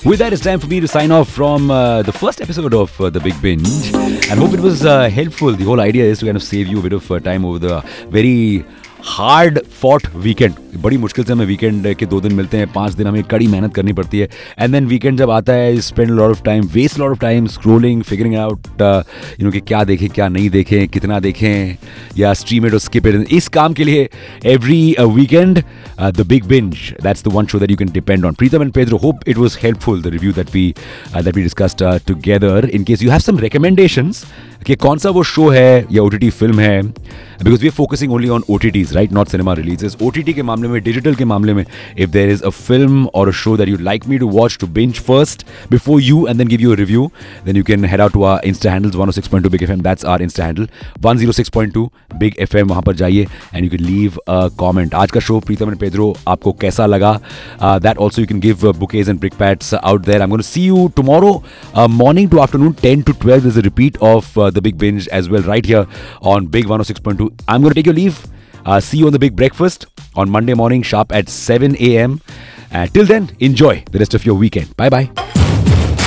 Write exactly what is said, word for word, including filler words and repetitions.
With that, it's time for me to sign off from uh, the first episode of uh, The Big Binge. And hope it was uh, helpful. The whole idea is to kind of save you a bit of uh, time over the very hard fought weekend. बड़ी मुश्किल से हमें weekend के दो दिन मिलते हैं, पाँच दिन हमें कड़ी मेहनत करनी पड़ती है. एंड देन वीकेंड जब आता है, spend lot of time, waste lot of time scrolling, figuring out you know कि क्या देखें क्या नहीं देखें, कितना देखें, या स्ट्रीम इट और स्किप इट. इस काम के लिए every Weeknd the big binge, that's the one show that you can depend on. Pritam and Pedro, hope it was helpful the review that we that we discussed together. In case you have some recommendations कि कौन सा वो show है या OTT film है, because we are focusing only on OTTs, right, not cinema releases. OTT के मामले में, डिजिटल के मामले में, if there is a film और a show that you like me to watch, to binge first before you and then give you a review, then you can head out to our Insta handles one O six point two big FM. That's our Insta handle one O six point two big FM. वहां पर जाइए and you can leave a comment. आज का show Pritam and Pedro आपको कैसा लगा? That also you can give bouquets and brick pads out there. I am gonna see you tomorrow morning to afternoon ten to twelve. Is a repeat of the big binge as well right here on Big one oh six point two. I'm going to take your leave. Uh, see you on the Big Breakfast on Monday morning sharp at seven a.m. Uh, till then, enjoy the rest of your weekend. Bye bye.